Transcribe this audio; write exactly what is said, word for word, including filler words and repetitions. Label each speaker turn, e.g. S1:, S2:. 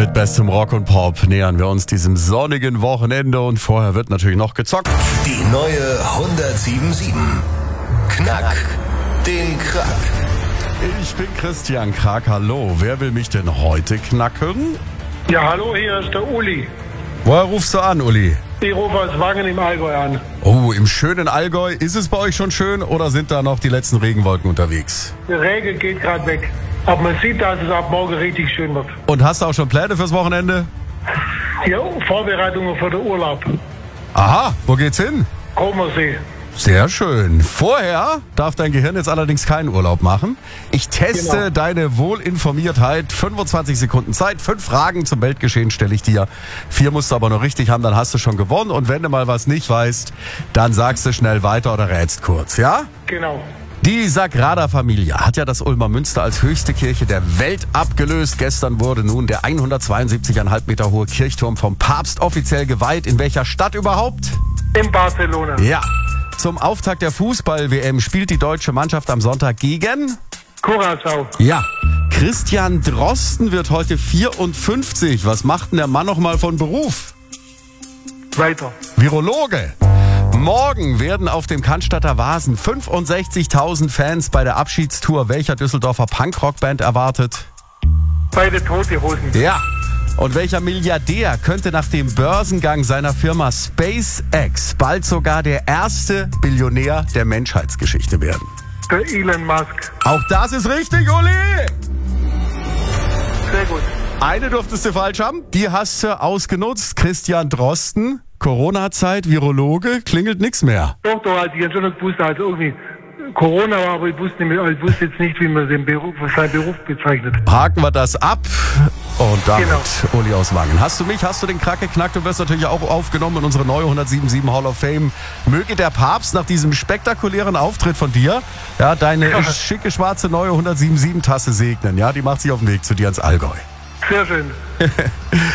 S1: Mit bestem Rock und Pop nähern wir uns diesem sonnigen Wochenende und vorher wird natürlich noch gezockt.
S2: Die neue hundertsieben Komma sieben. Knack den Krack.
S1: Ich bin Christian Krack, hallo. Wer will mich denn heute knacken?
S3: Ja, hallo, hier ist der Uli.
S1: Woher rufst du an, Uli?
S3: Ich rufe aus Wangen im Allgäu an.
S1: Oh, im schönen Allgäu. Ist es bei euch schon schön oder sind da noch die letzten Regenwolken unterwegs?
S3: Der Regen geht gerade weg. Aber man sieht, dass es ab morgen richtig schön wird.
S1: Und hast du auch schon Pläne fürs Wochenende?
S3: Ja, Vorbereitungen für den Urlaub.
S1: Aha, wo geht's hin?
S3: Comersee.
S1: Sehr schön. Vorher darf dein Gehirn jetzt allerdings keinen Urlaub machen. Ich teste
S3: Genau.
S1: deine Wohlinformiertheit. fünfundzwanzig Sekunden Zeit. Fünf Fragen zum Weltgeschehen stelle ich dir. Vier musst du aber noch richtig haben, dann hast du schon gewonnen. Und wenn du mal was nicht weißt, dann sagst du schnell weiter oder rätst kurz, ja?
S3: Genau.
S1: Die Sagrada-Familie hat ja das Ulmer Münster als höchste Kirche der Welt abgelöst. Gestern wurde nun der hundertzweiundsiebzig Komma fünf Meter hohe Kirchturm vom Papst offiziell geweiht. In welcher Stadt überhaupt?
S3: In Barcelona.
S1: Ja. Zum Auftakt der Fußball-W M spielt die deutsche Mannschaft am Sonntag gegen?
S3: Curaçao.
S1: Ja. Christian Drosten wird heute vierundfünfzig. Was macht denn der Mann noch mal von Beruf?
S3: Weiter.
S1: Virologe. Morgen werden auf dem Cannstatter Vasen fünfundsechzigtausend Fans bei der Abschiedstour welcher Düsseldorfer Punkrockband erwartet?
S3: Beide Tote Hosen.
S1: Ja. Und welcher Milliardär könnte nach dem Börsengang seiner Firma SpaceX bald sogar der erste Billionär der Menschheitsgeschichte werden?
S3: Der Elon Musk.
S1: Auch das ist richtig, Uli!
S3: Sehr gut.
S1: Eine durftest du falsch haben, die hast du ausgenutzt. Christian Drosten, Corona-Zeit, Virologe, klingelt nix mehr.
S3: Doch, doch, also ich habe schon noch gewusst, also irgendwie Corona war, aber ich wusste, nicht mehr, ich wusste jetzt nicht, wie man den Beruf, seinen Beruf bezeichnet.
S1: Haken wir das ab und damit
S3: Genau.
S1: Uli aus Wangen. Hast du mich, hast du den Krack geknackt? Du wirst natürlich auch aufgenommen in unsere neue hundertsiebenundsiebzig Hall of Fame. Möge der Papst nach diesem spektakulären Auftritt von dir ja, deine
S3: Ja.
S1: schicke schwarze neue hundertsiebenundsiebzig Tasse segnen. Ja, die macht sich auf den Weg zu dir ins Allgäu.
S3: Sehr schön.